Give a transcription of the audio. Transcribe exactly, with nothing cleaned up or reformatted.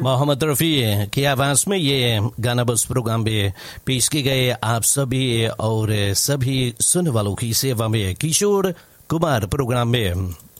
मोहम्मद रफ़ी की आवाज़ में ये गाना बस प्रोग्राम में पेश किए गए। आप सभी और सभी सुनने वालों की सेवा में किशोर कुमार प्रोग्राम में।